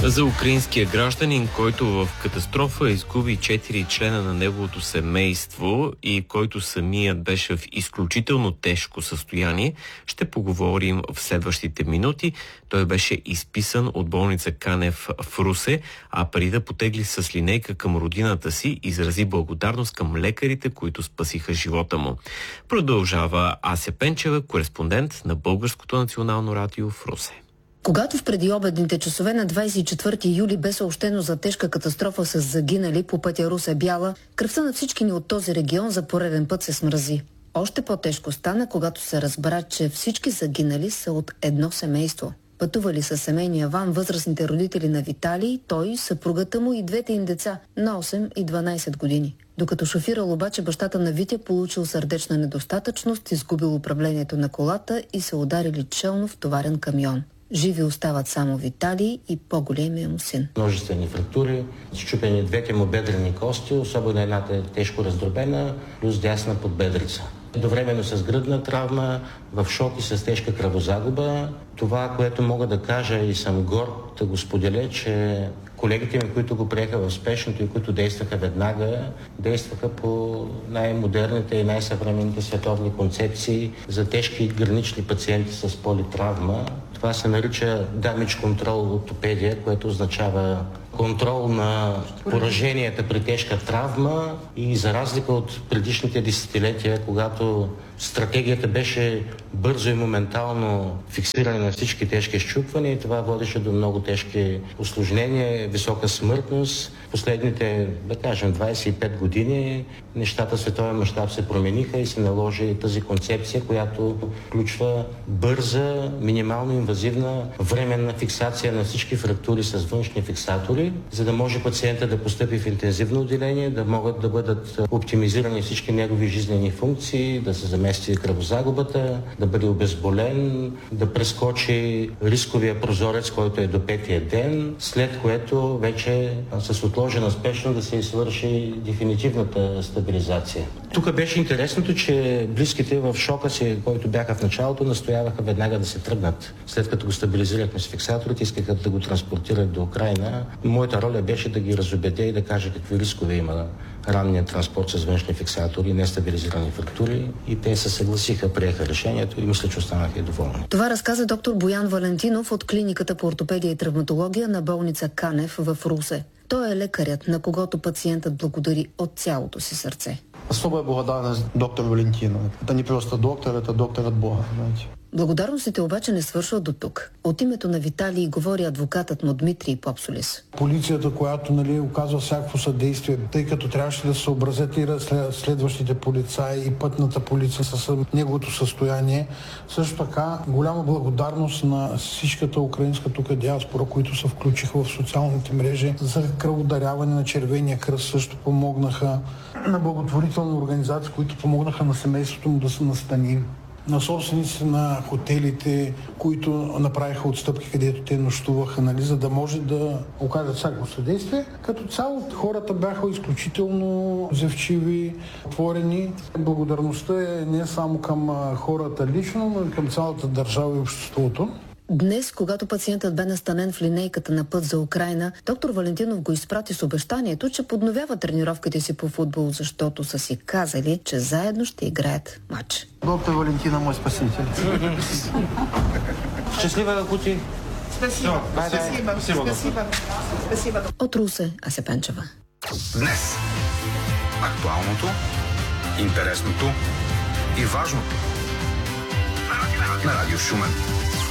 За украинския гражданин, който в катастрофа изгуби 4 члена на неговото семейство и който самият беше в изключително тежко състояние, ще поговорим в следващите минути. Той беше изписан от болница Канев в Русе, а преди да потегли с линейка към родината си, изрази благодарност към лекарите, които спасиха живота му. Продължава Ася Пенчева, кореспондент на Българското национално радио в Русе. Когато в предиобедните часове на 24 юли бе съобщено за тежка катастрофа с загинали по пътя Русе-Бяла, кръвта на всички ни от този регион за пореден път се смрази. Още по-тежко стана, когато се разбра, че всички загинали са от едно семейство. Пътували със семейния ван възрастните родители на Виталий, той, съпругата му и двете им деца на 8 и 12 години. Докато шофирал обаче, бащата на Витя получил сърдечна недостатъчност, изгубил управлението на колата и се ударили челно в товарен камион. Живи остават само Виталий и по-големия му син. Множествени фрактури, счупени двете му бедрени кости, особено едната е тежко раздробена, плюс дясна подбедрица. Едновременно с гръдна травма, в шок и с тежка кръвозагуба. Това, което мога да кажа и съм горд да го споделя, че колегите ми, които го приеха в спешното и които действаха веднага, действаха по най-модерните и най-съвременните световни концепции за тежки гранични пациенти с политравма. Това се нарича damage control ортопедия, което означава контрол на пораженията при тежка травма и за разлика от предишните десетилетия, когато стратегията беше бързо и моментално фиксиране на всички тежки счупвания и това водеше до много тежки усложнения, висока смъртност. Последните, да кажем, 25 години нещата в световен мащаб се промениха и се наложи тази концепция, която включва бърза, минимално инвазивна временна фиксация на всички фрактури с външни фиксатори, за да може пациента да постъпи в интензивно отделение, да могат да бъдат оптимизирани всички негови жизнени функции, да се замести кръвозагубата, да бъде обезболен, да прескочи рисковия прозорец, който е до 5-тия ден, след което вече с отложена спешно да се извърши дефинитивната стабилизация. Тук беше интересното, че близките в шока си, който бяха в началото, настояваха веднага да се тръгнат. След като го стабилизирахме с фиксаторите, искаха да го транспортират до Украйна. Моята роля беше да ги разубедя и да кажа какви рискове има ранния транспорт с външни фиксатори, нестабилизирани фрактури и те се съгласиха, приеха решението и мисля, че останаха и доволни. Това разказа доктор Боян Валентинов от клиниката по ортопедия и травматология на болница Канев в Русе. Той е лекарят, на когото пациентът благодари от цялото си сърце. Особая благодарност доктор Валентинов. Это не просто доктор, это доктор от Бога, знаете. Благодарностите обаче не свършват до тук. От името на Виталий говори адвокатът му Дмитрий Попсулис. Полицията, която оказва всякакво съдействие, тъй като трябваше да се съобразят и следващите полицаи и пътната полиция с неговото състояние. Също така голяма благодарност на всичката украинска тук диаспора, които се включиха в социалните мрежи за кръводаряване на Червения кръст, също помогнаха на благотворителни организации, които помогнаха на семейството му да се настани, на собствениците на хотелите, които направиха отстъпки, където те нощуваха, за да може да окажат всяко съдействие. Като цяло хората бяха изключително взевчиви, отворени. Благодарността е не само към хората лично, но и към цялата държава и обществото. Днес, когато пациентът бе настанен в линейката на път за Украйна, доктор Валентинов го изпрати с обещанието, че подновява тренировките си по футбол, защото са си казали, че заедно ще играят матч. Доктор Валентина, мой спасител. Щастлива пути! Спасибо. Спасибо. От Русе, Ася Пенчева. Днес. Актуалното, интересното и важното. На Радио Шумен.